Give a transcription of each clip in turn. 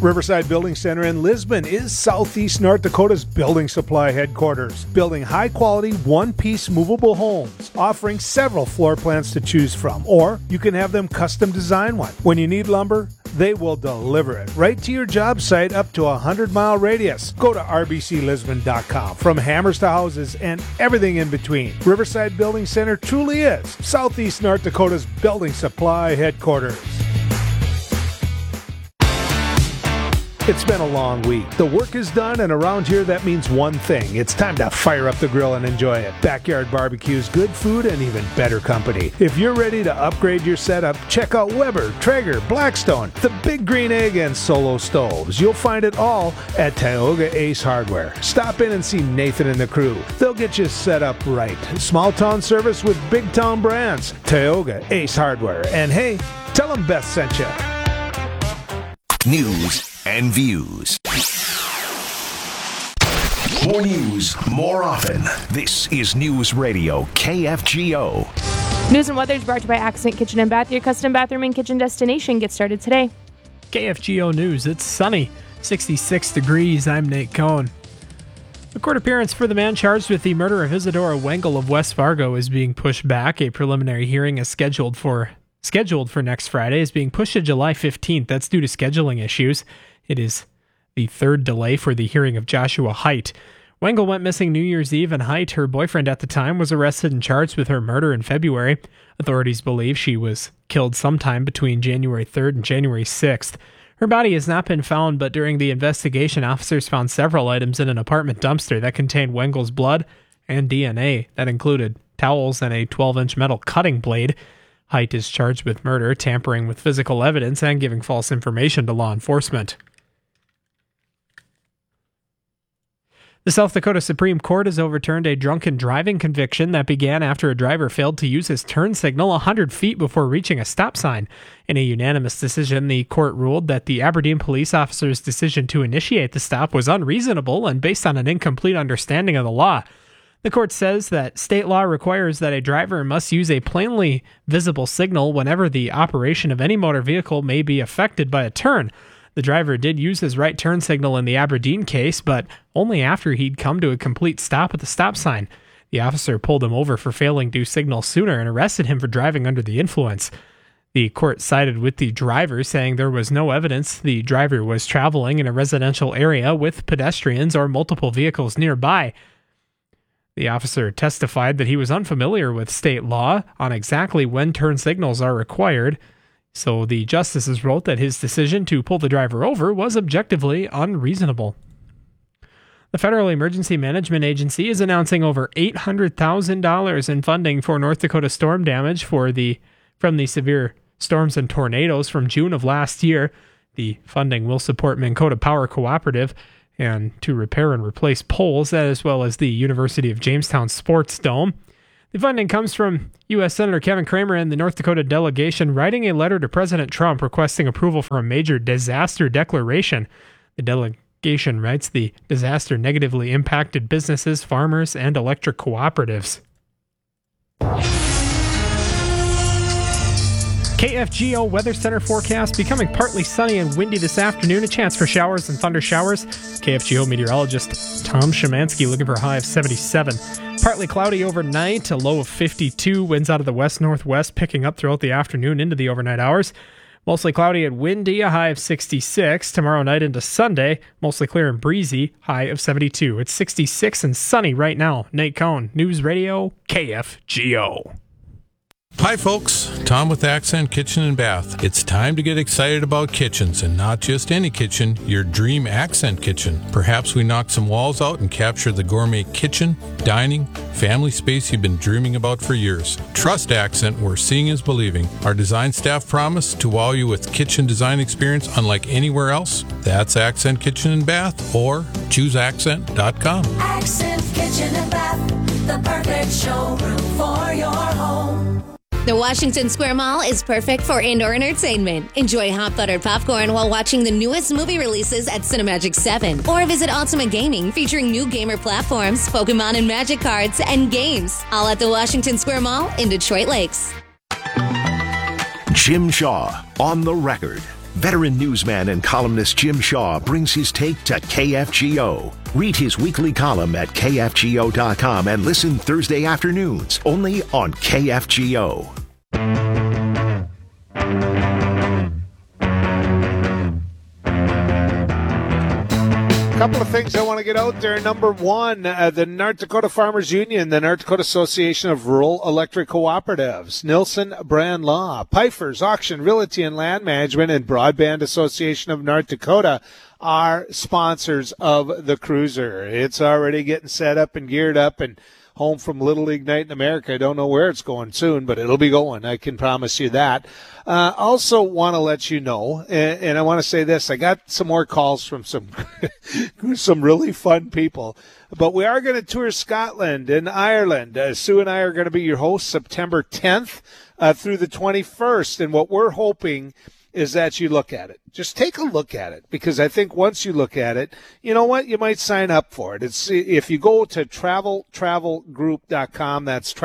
Riverside Building Center in Lisbon is Southeast North Dakota's building supply headquarters, building high-quality, one-piece movable homes, offering several floor plans to choose from, or you can have them custom design one. When you need lumber, they will deliver it right to your job site up to a 100-mile radius. Go to rbclisbon.com. From hammers to houses and everything in between, Riverside Building Center truly is Southeast North Dakota's building supply headquarters. It's been a long week. The work is done, and around here that means one thing. It's time to fire up the grill and enjoy it. Backyard Barbecue's good food and even better company. If you're ready to upgrade your setup, check out Weber, Traeger, Blackstone, the Big Green Egg, and Solo Stoves. You'll find it all at Tioga Ace Hardware. Stop in and see Nathan and the crew. They'll get you set up right. Small town service with big town brands. Tioga Ace Hardware. And hey, tell them Beth sent you. News and views. More news, more often. This is News Radio KFGO. News and weather is brought to you by Accent Kitchen and Bath, your custom bathroom and kitchen destination. Get started today. KFGO News. It's sunny, 66 degrees. I'm Nate Cohn. A court appearance for the man charged with the murder of Isadora Wengel of West Fargo is being pushed back. A preliminary hearing is scheduled for next Friday, is being pushed to July 15th. That's due to scheduling issues. It is the third delay for the hearing of Joshua Haidt. Wengel went missing New Year's Eve, and Haidt, her boyfriend at the time, was arrested and charged with her murder in February. Authorities believe she was killed sometime between January 3rd and January 6th. Her body has not been found, but during the investigation, officers found several items in an apartment dumpster that contained Wengel's blood and DNA. That included towels and a 12-inch metal cutting blade. Haidt is charged with murder, tampering with physical evidence, and giving false information to law enforcement. The South Dakota Supreme Court has overturned a drunken driving conviction that began after a driver failed to use his turn signal 100 feet before reaching a stop sign. In a unanimous decision, the court ruled that the Aberdeen police officer's decision to initiate the stop was unreasonable and based on an incomplete understanding of the law. The court says that state law requires that a driver must use a plainly visible signal whenever the operation of any motor vehicle may be affected by a turn. The driver did use his right turn signal in the Aberdeen case, but only after he'd come to a complete stop at the stop sign. The officer pulled him over for failing to signal sooner and arrested him for driving under the influence. The court sided with the driver, saying there was no evidence the driver was traveling in a residential area with pedestrians or multiple vehicles nearby. The officer testified that he was unfamiliar with state law on exactly when turn signals are required, so the justices wrote that his decision to pull the driver over was objectively unreasonable. The Federal Emergency Management Agency is announcing over $800,000 in funding for North Dakota storm damage from the severe storms and tornadoes from June of last year. The funding will support Minn Kota Power Cooperative and to repair and replace poles, as well as the University of Jamestown Sports Dome. The funding comes from U.S. Senator Kevin Cramer and the North Dakota delegation writing a letter to President Trump requesting approval for a major disaster declaration. The delegation writes the disaster negatively impacted businesses, farmers, and electric cooperatives. KFGO Weather Center forecast becoming partly sunny and windy this afternoon. A chance for showers and thunder showers. KFGO meteorologist Tom Szymanski looking for a high of 77. Partly cloudy overnight, a low of 52. Winds out of the west-northwest picking up throughout the afternoon into the overnight hours. Mostly cloudy and windy, a high of 66. Tomorrow night into Sunday, mostly clear and breezy, high of 72. It's 66 and sunny right now. Nate Cohn, News Radio, KFGO. Hi folks, Tom with Accent Kitchen and Bath. It's time to get excited about kitchens, and not just any kitchen, your dream Accent kitchen. Perhaps we knock some walls out and capture the gourmet kitchen, dining, family space you've been dreaming about for years. Trust Accent, where seeing is believing. Our design staff promise to wow you with kitchen design experience unlike anywhere else. That's Accent Kitchen and Bath, or chooseaccent.com. Accent Kitchen and Bath, the perfect showroom for your home. The Washington Square Mall is perfect for indoor entertainment. Enjoy hot buttered popcorn while watching the newest movie releases at Cinemagic 7. Or visit Ultimate Gaming, featuring new gamer platforms, Pokemon and Magic cards, and games. All at the Washington Square Mall in Detroit Lakes. Jim Shaw on the record. Veteran newsman and columnist Jim Shaw brings his take to KFGO. Read his weekly column at KFGO.com and listen Thursday afternoons only on KFGO. Couple of things I want to get out there. Number one, the North Dakota Farmers Union, the North Dakota Association of Rural Electric Cooperatives, Nilson Brand Law, Pfeiffer's Auction, Realty and Land Management, and Broadband Association of North Dakota are sponsors of the Cruiser. It's already getting set up and geared up and home from Little League Night in America. I don't know where it's going soon, but it'll be going. I can promise you that. Also want to let you know, and I want to say this, I got some more calls from some really fun people, but we are going to tour Scotland and Ireland. Sue and I are going to be your hosts September 10th through the 21st, and what we're hoping is that you look at it. Just take a look at it, because I think once you look at it, you know what, you might sign up for it. It's if you go to travelgroup.com, that's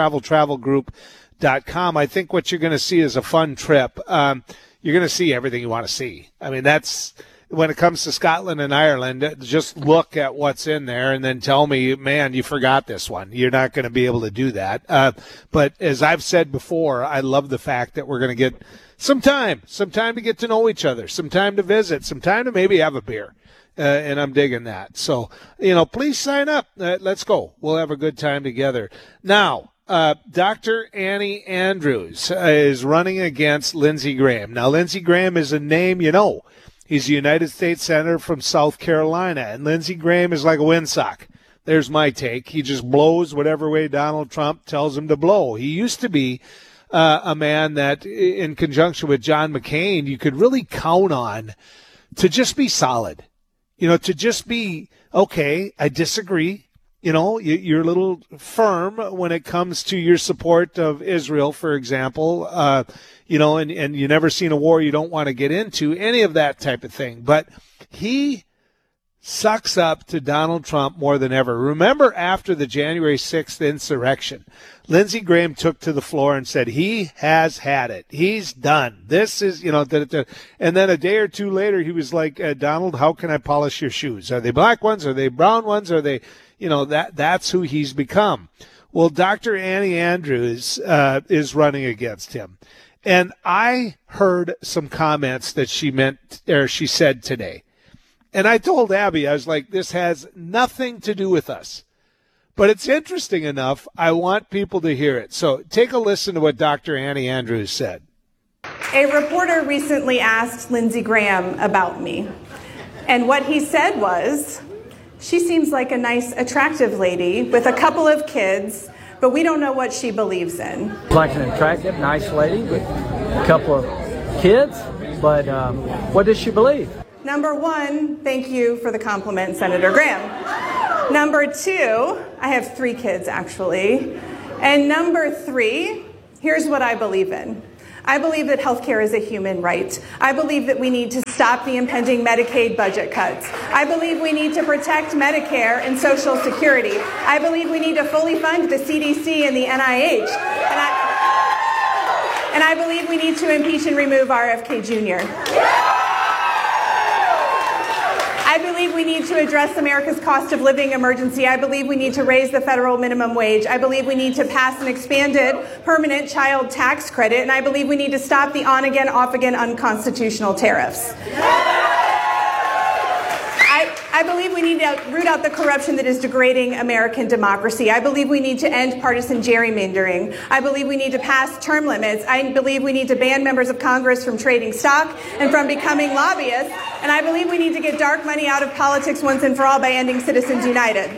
travelgroup.com, I think what you're going to see is a fun trip. You're going to see everything you want to see. I mean, that's when it comes to Scotland and Ireland, just look at what's in there and then tell me, man, you forgot this one. You're not going to be able to do that. But as I've said before, I love the fact that we're going to get some time to get to know each other, some time to visit, some time to maybe have a beer. And I'm digging that. So, please sign up. Let's go. We'll have a good time together. Now, Dr. Annie Andrews is running against Lindsey Graham. Now, Lindsey Graham is a name you know. He's a United States Senator from South Carolina, and Lindsey Graham is like a windsock. There's my take. He just blows whatever way Donald Trump tells him to blow. He used to be a man that, in conjunction with John McCain, you could really count on to just be solid. To just be, okay, I disagree. You're a little firm when it comes to your support of Israel, for example, and you never seen a war you don't want to get into, any of that type of thing. But he sucks up to Donald Trump more than ever. Remember, after the January 6th insurrection, Lindsey Graham took to the floor and said he has had it. He's done. This is, and then a day or two later, he was like, Donald, how can I polish your shoes? Are they black ones? Are they brown ones? Are they, that's who he's become. Well, Dr. Annie Andrews is running against him. And I heard some comments that she said today. And I told Abby, I was like, this has nothing to do with us. But it's interesting enough. I want people to hear it. So take a listen to what Dr. Annie Andrews said. A reporter recently asked Lindsey Graham about me. And what he said was, she seems like a nice, attractive lady with a couple of kids, but we don't know what she believes in. Like an attractive, nice lady with a couple of kids, but what does she believe? Number one, thank you for the compliment, Senator Graham. Number two, I have 3 kids, actually. And number 3, here's what I believe in. I believe that healthcare is a human right. I believe that we need to stop the impending Medicaid budget cuts. I believe we need to protect Medicare and Social Security. I believe we need to fully fund the CDC and the NIH. And I believe we need to impeach and remove RFK Jr. I believe we need to address America's cost of living emergency. I believe we need to raise the federal minimum wage. I believe we need to pass an expanded permanent child tax credit. And I believe we need to stop the on-again, off-again unconstitutional tariffs. I believe we need to root out the corruption that is degrading American democracy. I believe we need to end partisan gerrymandering. I believe we need to pass term limits. I believe we need to ban members of Congress from trading stock and from becoming lobbyists. And I believe we need to get dark money out of politics once and for all by ending Citizens United.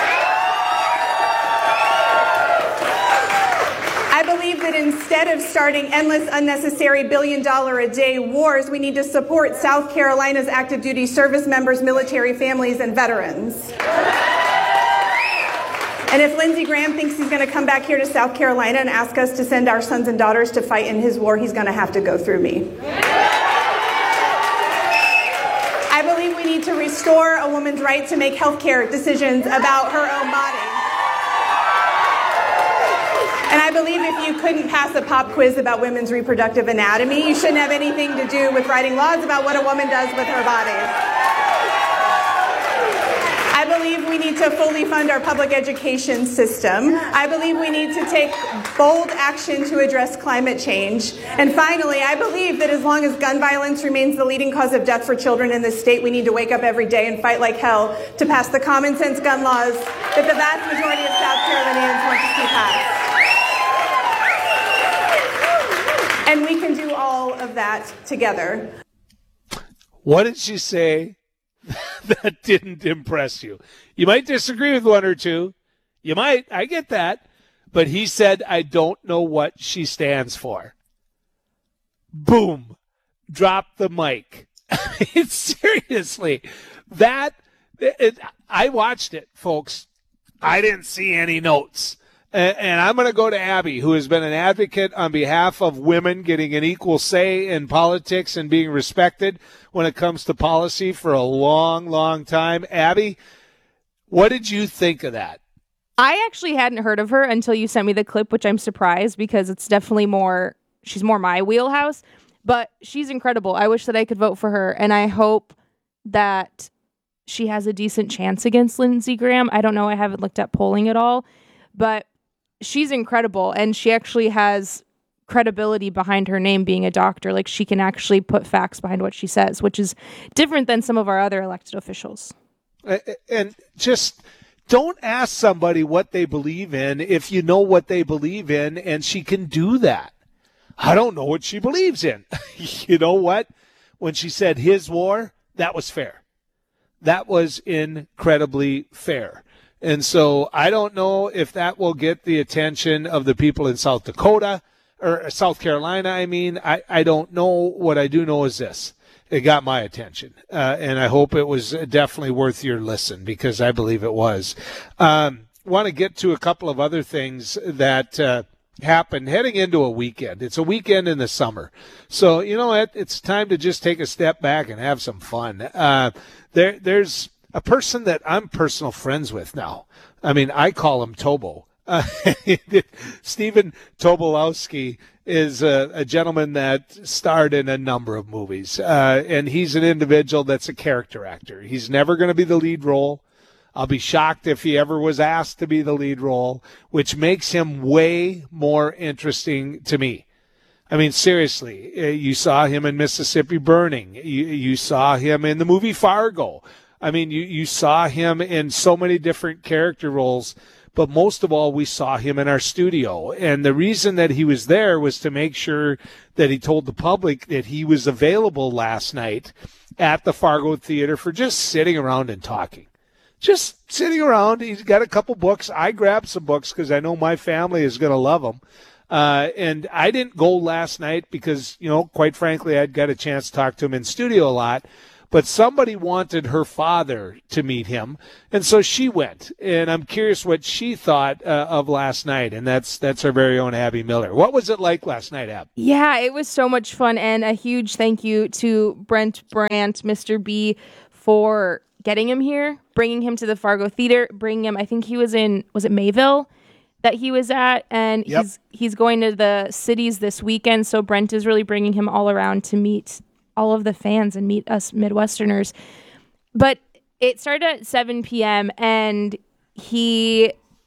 I believe that instead of starting endless, unnecessary billion-dollar-a-day wars, we need to support South Carolina's active duty service members, military families, and veterans. And if Lindsey Graham thinks he's going to come back here to South Carolina and ask us to send our sons and daughters to fight in his war, he's going to have to go through me. I believe we need to restore a woman's right to make health care decisions about her own body. And I believe if you couldn't pass a pop quiz about women's reproductive anatomy, you shouldn't have anything to do with writing laws about what a woman does with her body. I believe we need to fully fund our public education system. I believe we need to take bold action to address climate change. And finally, I believe that as long as gun violence remains the leading cause of death for children in this state, we need to wake up every day and fight like hell to pass the common sense gun laws that the vast majority of South Carolinians want to see passed. And we can do all of that together. What did she say that didn't impress you? You might disagree with one or two. You might. I get that. But he said, I don't know what she stands for. Boom. Drop the mic. Seriously. I watched it, folks. I didn't see any notes. And I'm going to go to Abby, who has been an advocate on behalf of women getting an equal say in politics and being respected when it comes to policy for a long, long time. Abby, what did you think of that? I actually hadn't heard of her until you sent me the clip, which I'm surprised because it's definitely she's more my wheelhouse, but she's incredible. I wish that I could vote for her, and I hope that she has a decent chance against Lindsey Graham. I don't know. I haven't looked at polling at all, but she's incredible, and she actually has credibility behind her name being a doctor. Like, she can actually put facts behind what she says, which is different than some of our other elected officials. And just don't ask somebody what they believe in if you know what they believe in, and she can do that. I don't know what she believes in. You know what? When she said his war, that was fair. That was incredibly fair. And so I don't know if that will get the attention of the people in South Dakota or South Carolina. I don't know. What I do know is this. It got my attention. And I hope it was definitely worth your listen, because I believe it was. Want to get to a couple of other things that happened heading into a weekend. It's a weekend in the summer. So, you know what? It's time to just take a step back and have some fun. There's a person that I'm personal friends with now. I call him Tobo. Stephen Tobolowsky is a gentleman that starred in a number of movies. And he's an individual that's a character actor. He's never going to be the lead role. I'll be shocked if he ever was asked to be the lead role, which makes him way more interesting to me. Seriously, you saw him in Mississippi Burning. You saw him in the movie Fargo. You saw him in so many different character roles, but most of all, we saw him in our studio. And the reason that he was there was to make sure that he told the public that he was available last night at the Fargo Theater for just sitting around and talking. Just sitting around. He's got a couple books. I grabbed some books because I know my family is going to love them. And I didn't go last night because, quite frankly, I'd got a chance to talk to him in studio a lot. But somebody wanted her father to meet him, and so she went. And I'm curious what she thought of last night, and that's our very own Abby Miller. What was it like last night, Ab? Yeah, it was so much fun, and a huge thank you to Brent Brandt, Mr. B, for getting him here, bringing him to the Fargo Theater, bringing him, I think he was it Mayville that he was at, and yep. He's going to the cities this weekend, so Brent is really bringing him all around to meet all of the fans and meet us Midwesterners. But it started at 7 p.m. and he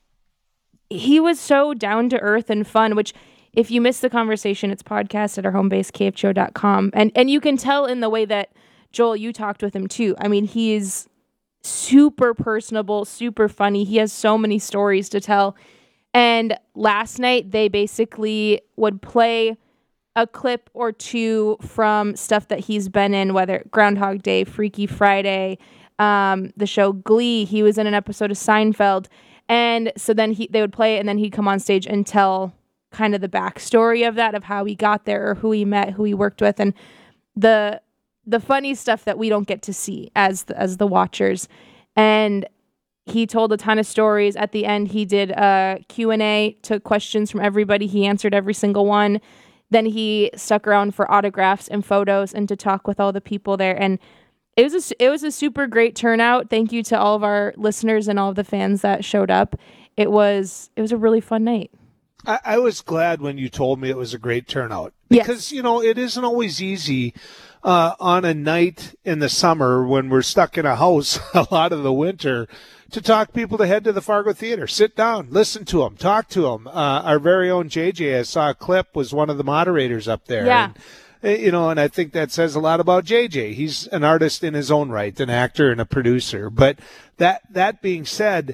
was so down to earth and fun, which if you missed the conversation, it's podcast at our home base, kfgo.com. And you can tell in the way that, Joel, you talked with him too. He is super personable, super funny. He has so many stories to tell. And last night they basically would play a clip or two from stuff that he's been in, whether Groundhog Day, Freaky Friday, the show Glee. He was in an episode of Seinfeld. And so then they would play it, and then he'd come on stage and tell kind of the backstory of that, of how he got there or who he met, who he worked with, and the funny stuff that we don't get to see as the watchers. And he told a ton of stories. At the end, he did a Q&A, took questions from everybody. He answered every single one. Then he stuck around for autographs and photos and to talk with all the people there. And it was a super great turnout. Thank you to all of our listeners and all of the fans that showed up. It was a really fun night. I was glad when you told me it was a great turnout Yes. because, it isn't always easy on a night in the summer when we're stuck in a house a lot of the winter to talk people to head to the Fargo Theater. Sit down, listen to them, talk to them. Our very own JJ, I saw a clip, was one of the moderators up there. Yeah. And I think that says a lot about JJ. He's an artist in his own right, an actor and a producer. But that being said,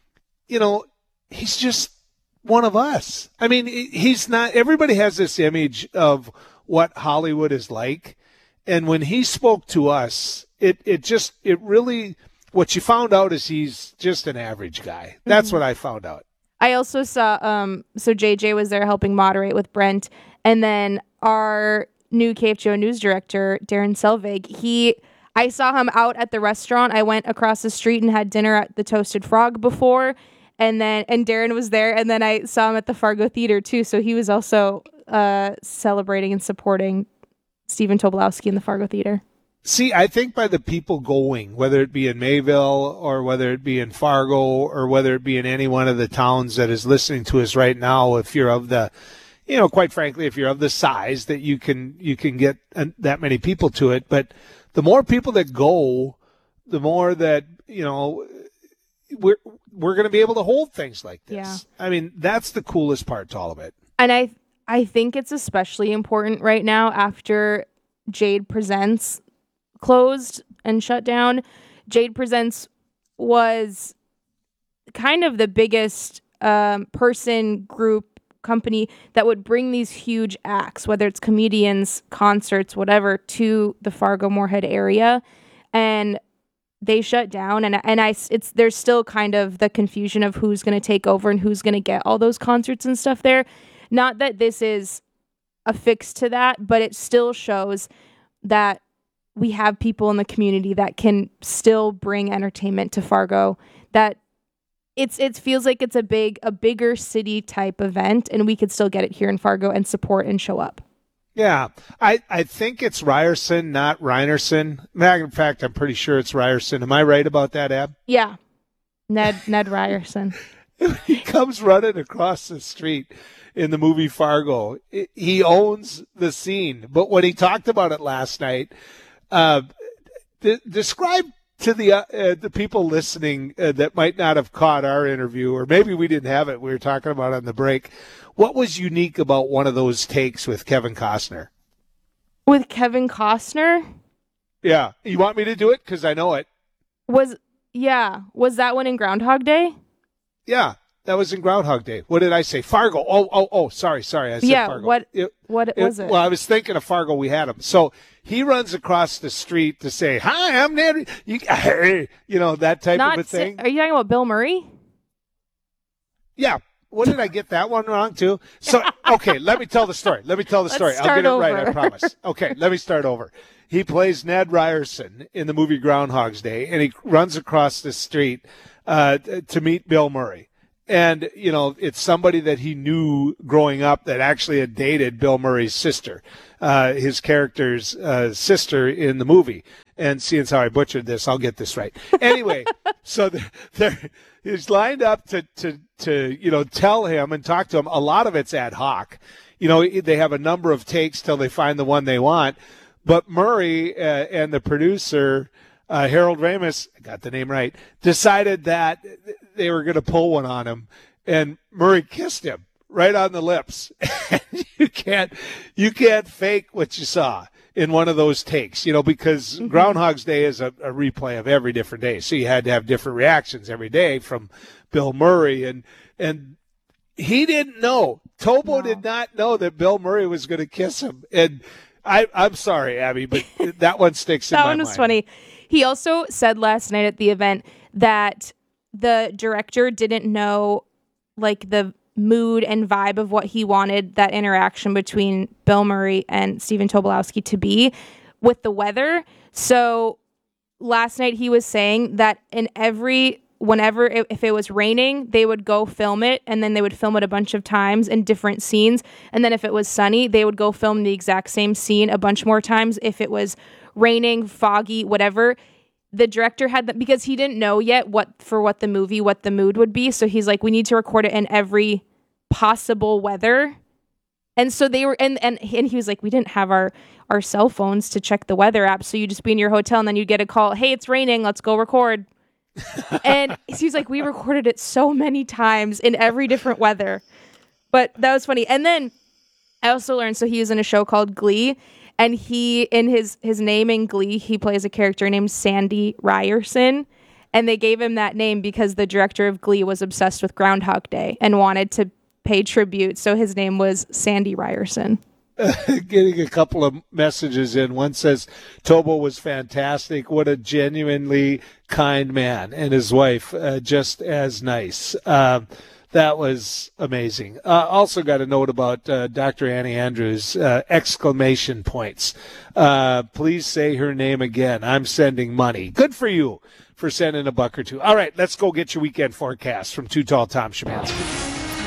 he's just one of us. I mean, he's not, everybody has this image of what Hollywood is like. And when he spoke to us, it really, what you found out is he's just an average guy. That's what I found out. I also saw, so JJ was there helping moderate with Brent. And then our new KFGO news director, Darren Selvig, I saw him out at the restaurant. I went across the street and had dinner at the Toasted Frog before. And Darren was there. And then I saw him at the Fargo Theater too. So he was also celebrating and supporting Stephen Tobolowsky in the Fargo Theater. See, I think by the people going, whether it be in Mayville or whether it be in Fargo or whether it be in any one of the towns that is listening to us right now, if you're of the, quite frankly, if you're of the size that you can get that many people to it, but the more people that go, the more that, we're going to be able to hold things like this. Yeah. I mean, that's the coolest part to all of it. And I think it's especially important right now after Jade Presents closed and shut down. Jade Presents was kind of the biggest person group company that would bring these huge acts, whether it's comedians, concerts, whatever, to the Fargo Moorhead area, and they shut down. There's still kind of the confusion of who's going to take over and who's going to get all those concerts and stuff there. Not that this is a fix to that, but it still shows that we have people in the community that can still bring entertainment to Fargo, that it feels like it's a bigger city type event, and we could still get it here in Fargo and support and show up. Yeah, I think it's Ryerson, not Reinerson. Matter of fact, I'm pretty sure it's Ryerson. Am I right about that, Ab? Yeah, Ned Ryerson. He comes running across the street in the movie Fargo. He owns the scene. But when he talked about it last night, describe to the people listening that might not have caught our interview, or maybe we didn't have it, we were talking about on the break, what was unique about one of those takes with Kevin Costner? With Kevin Costner? Yeah. You want me to do it? Because I know it. Was that one in Groundhog Day? Yeah, that was in Groundhog Day. What did I say? Fargo. Oh, sorry. I said Fargo. What was it? Well, I was thinking of Fargo. We had him. So he runs across the street to say, "Hi, I'm Ned." That type of a thing. Are you talking about Bill Murray? Yeah. What did I get that one wrong too? So, okay, let me tell the story. I'll get it right, I promise. Okay, let me start over. He plays Ned Ryerson in the movie Groundhog's Day, and he runs across the street to meet Bill Murray. And, it's somebody that he knew growing up that actually had dated Bill Murray's sister, his character's sister in the movie. And seeing as how I butchered this, I'll get this right. Anyway, so he's lined up to tell him and talk to him. A lot of it's ad hoc. They have a number of takes till they find the one they want. But Murray and the producer, Harold Ramis, I got the name right, decided that they were going to pull one on him, and Murray kissed him right on the lips. You can't fake what you saw in one of those takes, because Groundhog's Day is a replay of every different day, so you had to have different reactions every day from Bill Murray, and he didn't know. Tobo did not know that Bill Murray was going to kiss him, and I'm sorry, Abby, but that one sticks in my mind. That one was funny. He also said last night at the event that the director didn't know, like, the mood and vibe of what he wanted that interaction between Bill Murray and Stephen Tobolowsky to be with the weather. So last night he was saying that if it was raining, they would go film it, and then they would film it a bunch of times in different scenes. And then if it was sunny, they would go film the exact same scene a bunch more times. If it was raining, foggy, whatever, the director had that because he didn't know yet what the mood would be. So he's like, we need to record it in every possible weather. And so they were, and he was like, we didn't have our cell phones to check the weather app. So you just be in your hotel and then you'd get a call. Hey, it's raining. Let's go record. And he was like, we recorded it so many times in every different weather. But that was funny. And then I also learned, so he was in a show called Glee, and he, in his name in Glee, he plays a character named Sandy Ryerson. And they gave him that name because the director of Glee was obsessed with Groundhog Day and wanted to pay tribute. So his name was Sandy Ryerson. Getting a couple of messages in. One says, Tobo was fantastic. What a genuinely kind man. And his wife, just as nice. That was amazing. Also got a note about Dr. Annie Andrews, exclamation points. Please say her name again. I'm sending money. Good for you for sending $1 or $2. All right, let's go get your weekend forecast from Too Tall Tom Szymanski.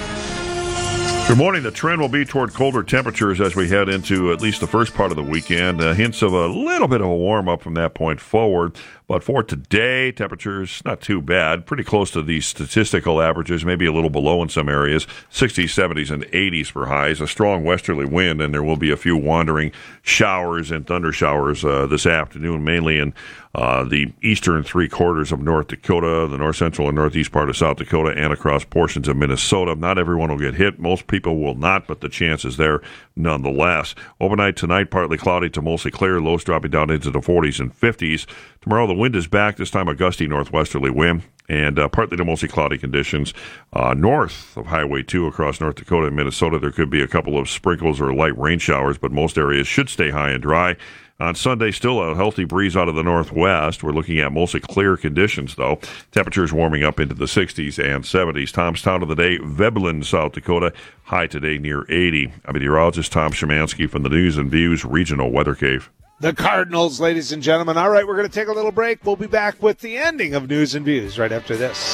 Good morning. The trend will be toward colder temperatures as we head into at least the first part of the weekend. Hints of a little bit of a warm-up from that point forward. But for today, temperatures not too bad. Pretty close to the statistical averages, maybe a little below in some areas. 60s, 70s, and 80s for highs. A strong westerly wind, and there will be a few wandering showers and thunder showers this afternoon, mainly in the eastern three-quarters of North Dakota, the north-central and northeast part of South Dakota, and across portions of Minnesota. Not everyone will get hit. Most people will not, but the chance is there nonetheless. Overnight tonight, partly cloudy to mostly clear. Lows dropping down into the 40s and 50s. Tomorrow, the wind is back, this time a gusty northwesterly wind, and partly to mostly cloudy conditions. North of Highway 2 across North Dakota and Minnesota, there could be a couple of sprinkles or light rain showers, but most areas should stay high and dry. On Sunday, still a healthy breeze out of the northwest. We're looking at mostly clear conditions, though. Temperatures warming up into the 60s and 70s. Tom's Town of the day, Veblen, South Dakota. High today near 80. I'm meteorologist Tom Szymanski from the News and Views Regional Weather Cave. The Cardinals, ladies and gentlemen. All right, we're going to take a little break. We'll be back with the ending of News and Views right after this.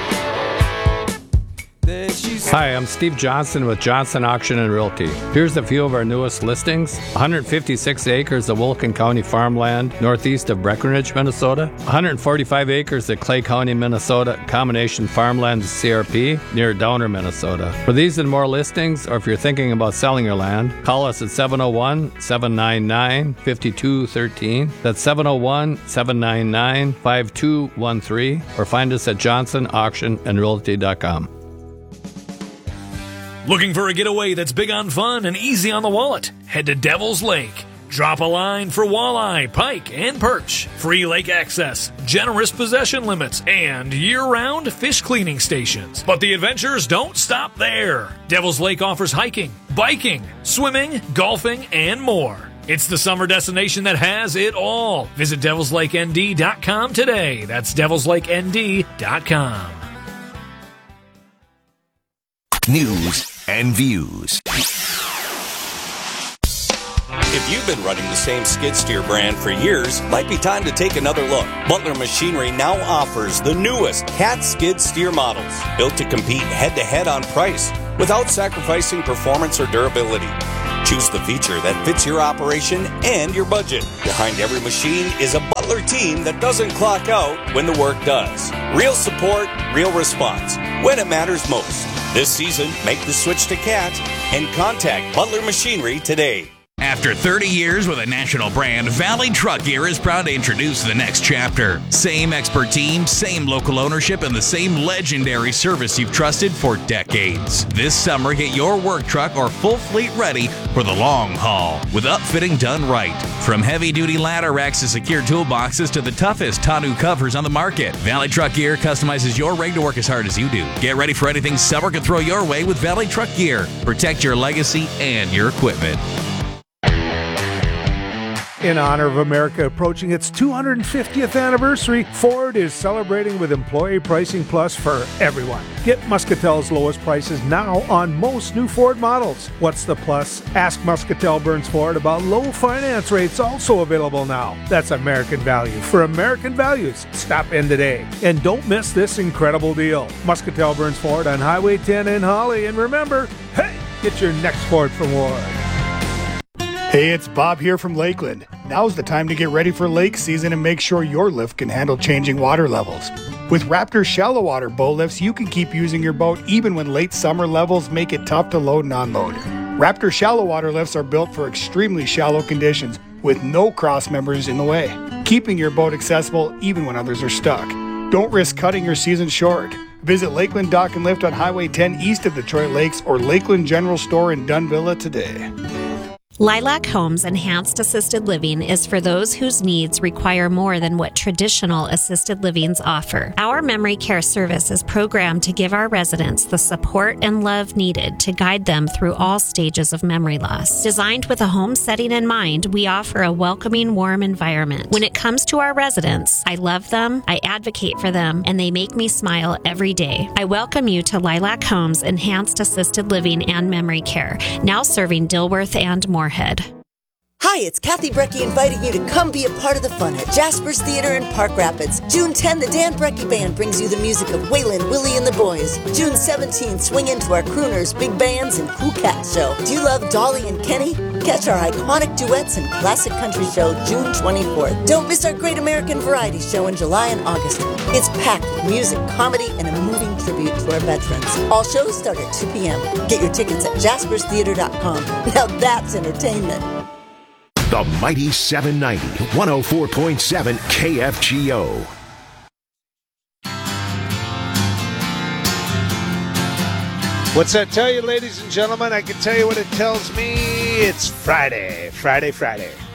Hi, I'm Steve Johnson with Johnson Auction and Realty. Here's a few of our newest listings. 156 acres of Wilkin County farmland northeast of Breckenridge, Minnesota. 145 acres of Clay County, Minnesota, combination farmland CRP near Downer, Minnesota. For these and more listings, or if you're thinking about selling your land, call us at 701-799-5213. That's 701-799-5213, or find us at johnsonauctionandrealty.com. Looking for a getaway that's big on fun and easy on the wallet? Head to Devil's Lake. Drop a line for walleye, pike, and perch. Free lake access, generous possession limits, and year-round fish cleaning stations. But the adventures don't stop there. Devil's Lake offers hiking, biking, swimming, golfing, and more. It's the summer destination that has it all. Visit devilslakend.com today. That's devilslakend.com. News and Views. If you've been running the same skid steer brand for years, might be time to take another look. Butler Machinery now offers the newest Cat skid steer models, built to compete head-to-head on price without sacrificing performance or durability. Choose the feature that fits your operation and your budget. Behind every machine is a Butler team that doesn't clock out when the work does. Real support, real response, when it matters most. This season, make the switch to Cat and contact Butler Machinery today. After 30 years with a national brand, Valley Truck Gear is proud to introduce the next chapter. Same expert team, same local ownership, and the same legendary service you've trusted for decades. This summer, get your work truck or full fleet ready for the long haul with upfitting done right. From heavy-duty ladder racks to secure toolboxes to the toughest tonneau covers on the market, Valley Truck Gear customizes your rig to work as hard as you do. Get ready for anything summer can throw your way with Valley Truck Gear. Protect your legacy and your equipment. In honor of America approaching its 250th anniversary, Ford is celebrating with Employee Pricing Plus for everyone. Get Muscatel's lowest prices now on most new Ford models. What's the plus? Ask Muscatel Burns Ford about low finance rates, also available now. That's American value for American values. Stop in today. And don't miss this incredible deal. Muscatel Burns Ford on Highway 10 in Holly. And remember, hey, get your next Ford from Ward. Hey, it's Bob here from Lakeland. Now's the time to get ready for lake season and make sure your lift can handle changing water levels. With Raptor shallow water boat lifts, you can keep using your boat even when late summer levels make it tough to load and unload. Raptor shallow water lifts are built for extremely shallow conditions with no cross members in the way, keeping your boat accessible even when others are stuck. Don't risk cutting your season short. Visit Lakeland Dock and Lift on Highway 10 east of Detroit Lakes or Lakeland General Store in Dunvilla today. Lilac Homes Enhanced Assisted Living is for those whose needs require more than what traditional assisted livings offer. Our memory care service is programmed to give our residents the support and love needed to guide them through all stages of memory loss. Designed with a home setting in mind, we offer a welcoming, warm environment. When it comes to our residents, I love them, I advocate for them, and they make me smile every day. I welcome you to Lilac Homes Enhanced Assisted Living and Memory Care, now serving Dilworth and Moorhead. Hi, it's Kathy Brecky inviting you to come be a part of the fun at Jasper's Theater in Park Rapids. June 10, the Dan Brecky Band brings you the music of Waylon, Willie, and the Boys. June 17, swing into our crooners, big bands, and cool cat show. Do you love Dolly and Kenny? Catch our iconic duets and classic country show June 24th. Don't miss our Great American Variety Show in July and August. It's packed with music, comedy, and a moving tribute to our veterans. All shows start at 2 p.m. Get your tickets at jasperstheater.com. Now that's entertainment. The Mighty 790, 104.7 KFGO. What's that tell you, ladies and gentlemen? I can tell you what it tells me. It's Friday.